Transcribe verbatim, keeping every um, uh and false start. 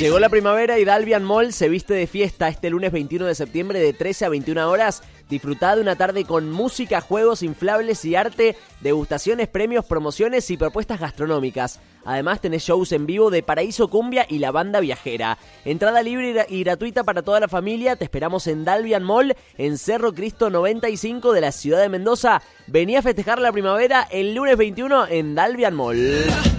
Llegó la primavera y Dalvian Mall se viste de fiesta este lunes veintiuno de septiembre de trece a veintiuna horas. Disfrutá de una tarde con música, juegos, inflables y arte, degustaciones, premios, promociones y propuestas gastronómicas. Además tenés shows en vivo de Paraíso Cumbia y la Banda Viajera. Entrada libre y gratuita para toda la familia. Te esperamos en Dalvian Mall, en Cerro Cristo noventa y cinco de la ciudad de Mendoza. Vení a festejar la primavera el lunes veintiuno en Dalvian Mall.